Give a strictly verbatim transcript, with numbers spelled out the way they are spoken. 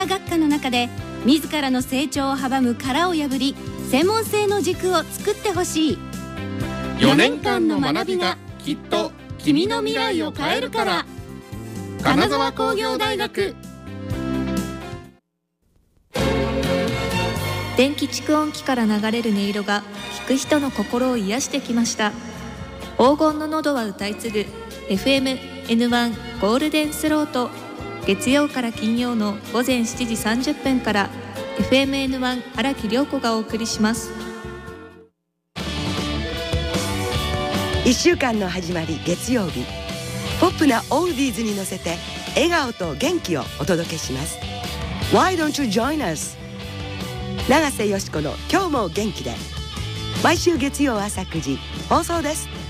学科の中で自らの成長を阻む殻を破り、専門性の軸を作ってほしい。 よねんかんの学びがきっと君の未来を変えるから。金沢工業大学。 電気蓄音機から流れる音色が聞く人の心を癒してきました。黄金の喉は歌い継ぐ エフエムエヌワン ゴールデンスロート、月曜から金曜の午前しちじさんじゅっぷんから エフエムエヌワン 荒木涼子がお送りします。 いっしゅうかんの始まり月曜日、ポップなオールディーズに乗せて笑顔と元気をお届けします。 Why don't you join us? 永瀬よし子の今日も元気で、毎週月曜朝くじ放送です。